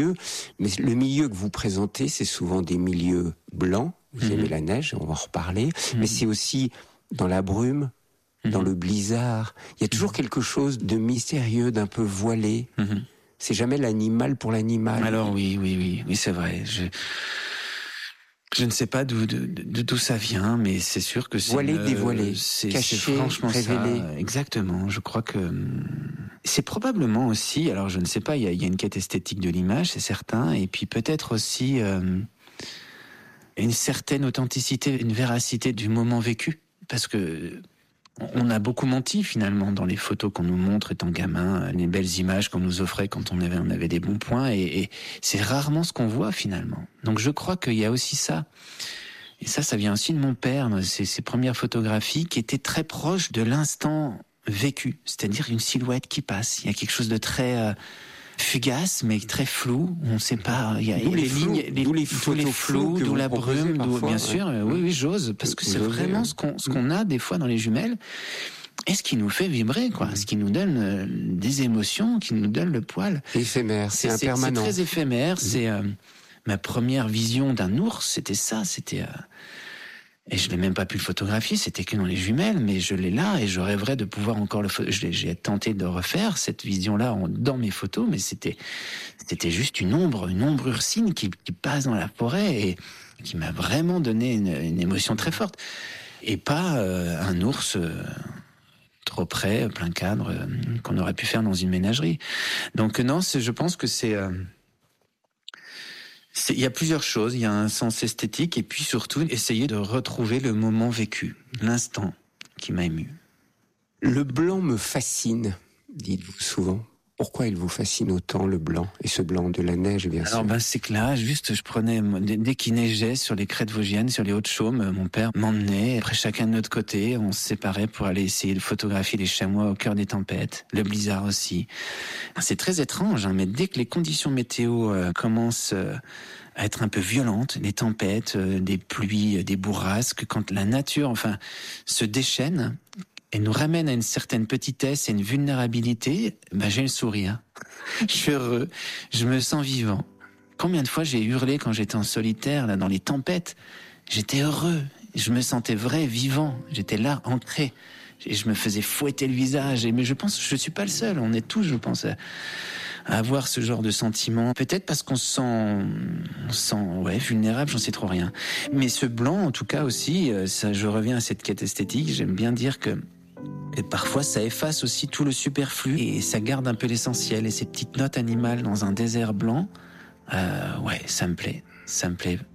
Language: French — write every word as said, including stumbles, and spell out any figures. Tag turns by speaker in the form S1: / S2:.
S1: milieux, mais le milieu que vous présentez, c'est souvent des milieux blancs. Vous mmh. aimez la neige, on va en reparler, mmh. mais c'est aussi dans la brume, mmh. dans le blizzard. Il y a toujours mmh. quelque chose de mystérieux, d'un peu voilé. Mmh. C'est jamais l'animal pour l'animal.
S2: Alors oui, oui, oui, oui, c'est vrai. Je... Je ne sais pas d'où, de, de, d'où ça vient, mais c'est sûr que c'est...
S1: Voilé,
S2: une,
S1: dévoilé,
S2: c'est,
S1: caché,
S2: c'est franchement
S1: révélé.
S2: Ça, exactement, je crois que... C'est probablement aussi, alors je ne sais pas, il y a, il y a une quête esthétique de l'image, c'est certain, et puis peut-être aussi euh, une certaine authenticité, une véracité du moment vécu, parce que... On a beaucoup menti finalement dans les photos qu'on nous montre étant gamin, les belles images qu'on nous offrait quand on avait, on avait des bons points, et, et c'est rarement ce qu'on voit finalement. Donc je crois qu'il y a aussi ça. Et ça, ça vient aussi de mon père, ses, ses premières photographies qui étaient très proches de l'instant vécu, c'est-à-dire une silhouette qui passe. Il y a quelque chose de très... Euh, fugace mais très flou, on ne sait pas, il y a
S1: d'où
S2: les,
S1: les
S2: lignes, les,
S1: d'où les,
S2: tous les flous, d'où la brume, d'où, bien ouais. sûr, oui, oui, j'ose, parce que c'est J'ose, vraiment ouais. ce qu'on, ce qu'on a des fois dans les jumelles, et ce qui nous fait vibrer, quoi, mmh. ce qui nous donne euh, des émotions, qui nous donne le poil.
S1: Éphémère, c'est, c'est impermanent.
S2: C'est très éphémère, mmh. c'est euh, ma première vision d'un ours, c'était ça, c'était... Euh, Et je n'ai même pas pu le photographier, c'était que dans les jumelles, mais je l'ai là et je rêverais de pouvoir encore le photographier. J'ai tenté de refaire cette vision-là dans mes photos, mais c'était, c'était juste une ombre, une ombre ursine qui, qui passe dans la forêt et qui m'a vraiment donné une, une émotion très forte. Et pas euh, un ours euh, trop près, plein cadre, euh, qu'on aurait pu faire dans une ménagerie. Donc non, c'est, je pense que c'est... Euh, Il y a plusieurs choses, il y a un sens esthétique et puis surtout essayer de retrouver le moment vécu, l'instant qui m'a ému.
S1: Le blanc me fascine, dites-vous souvent. Pourquoi il vous fascine autant, le blanc? Et ce blanc de la neige, bien sûr.
S2: Alors ben c'est que là, juste, je prenais, dès qu'il neigeait sur les crêtes vosgiennes, sur les Hautes-Chaumes, mon père m'emmenait, après chacun de notre côté, on se séparait pour aller essayer de photographier les chamois au cœur des tempêtes, le blizzard aussi. C'est très étrange, hein, mais dès que les conditions météo euh, commencent euh, à être un peu violentes, les tempêtes, euh, des pluies, euh, des bourrasques, quand la nature, enfin, se déchaîne, et nous ramène à une certaine petitesse et une vulnérabilité, ben j'ai le sourire. Je suis heureux, je me sens vivant. Combien de fois j'ai hurlé quand j'étais en solitaire, là, dans les tempêtes? J'étais heureux, je me sentais vrai, vivant, j'étais là, ancré. Et je me faisais fouetter le visage. Et, mais je pense que je suis pas le seul, on est tous, je pense, à, à avoir ce genre de sentiment. Peut-être parce qu'on se sent, on se sent ouais, vulnérable, j'en sais trop rien. Mais ce blanc, en tout cas aussi, ça, je reviens à cette quête esthétique, j'aime bien dire que et parfois, ça efface aussi tout le superflu et ça garde un peu l'essentiel. Et ces petites notes animales dans un désert blanc, euh, ouais, ça me plaît, ça me plaît